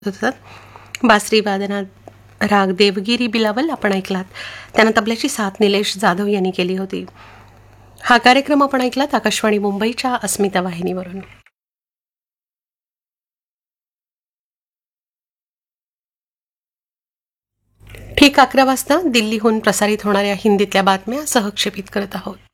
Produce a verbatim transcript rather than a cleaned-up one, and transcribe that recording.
होतात. बासरी वादनात राग देवगिरी बिलावल आपण ऐकलात. त्यांना तबल्याची साथ निलेश जाधव यांनी केली होती. हा कार्यक्रम आपण ऐकलात आकाशवाणी मुंबईच्या अस्मिता वाहिनीवरून. ठीक अकरा वाजता दिल्लीहून प्रसारित होणाऱ्या हिंदीतल्या बातम्या सहक्षेपित करत आहोत.